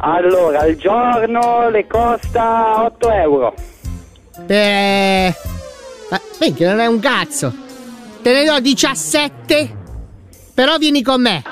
Allora, al giorno le costa 8 euro. Ma minchia, non è un cazzo. Te ne do 17, però vieni con me.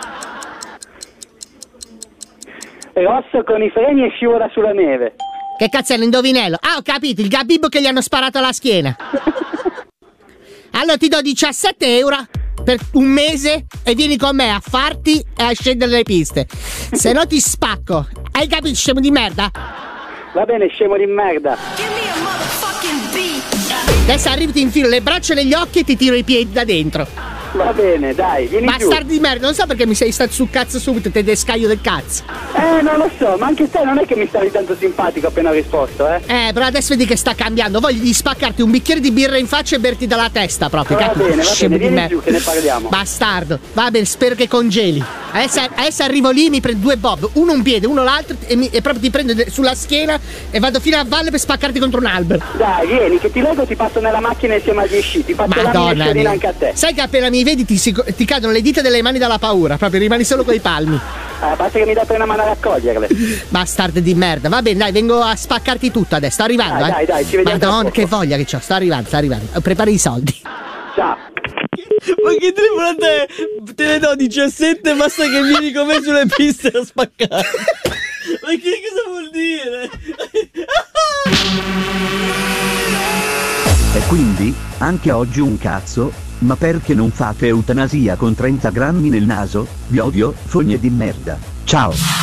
Rosso con i freni e scivola sulla neve. Che cazzo è l'indovinello? Ah, ho capito, il gabibbo che gli hanno sparato alla schiena. Allora ti do 17 euro per un mese e vieni con me a farti e a scendere le piste. Se no ti spacco. Hai capito, scemo di merda? Va bene, scemo di merda. Adesso arrivo, ti infilo le braccia negli occhi e ti tiro i piedi da dentro. Va bene, dai, vieni giù. Bastardo di merda, non so perché mi sei stato sul cazzo subito, te descaglio del cazzo. Non lo so, ma anche te non è che mi stavi tanto simpatico appena ho risposto, però adesso vedi che sta cambiando. Voglio di spaccarti un bicchiere di birra in faccia e berti dalla testa proprio. Va bene, vieni giù che ne parliamo. Bastardo, va bene, spero che congeli. Adesso arrivo lì, mi prendo due bob, uno un piede, uno l'altro e proprio ti prendo sulla schiena e vado fino a valle per spaccarti contro un albero. Dai, vieni, che ti leggo, ti passo nella macchina insieme agli sci, ti faccio la mia sciolina anche a te. Sai che appena mi vedi ti cadono le dita delle mani dalla paura, proprio rimani solo coi palmi. Basta che mi date una mano a raccoglierle. Bastardo di merda, va bene, dai, vengo a spaccarti tutto adesso, sto arrivando. Dai, ci vediamo. Madonna, che voglia che c'ho, sto arrivando. Prepari i soldi. Ciao. Ma che telefono è? Te ne do 17, basta che vieni con me sulle piste a spaccare. Ma che cosa vuol dire? E quindi, anche oggi un cazzo, ma perché non fate eutanasia con 30 grammi nel naso? Vi odio, fogne di merda. Ciao.